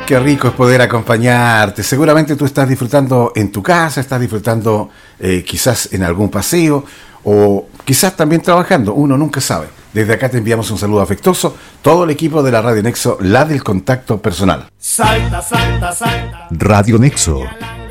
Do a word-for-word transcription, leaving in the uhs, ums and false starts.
qué rico es poder acompañarte. Seguramente tú estás disfrutando en tu casa, estás disfrutando eh, quizás en algún paseo o quizás también trabajando, uno nunca sabe. Desde acá te enviamos un saludo afectuoso, todo el equipo de la Radio Nexo, la del contacto personal. Salta, salta, salta. Radio Nexo,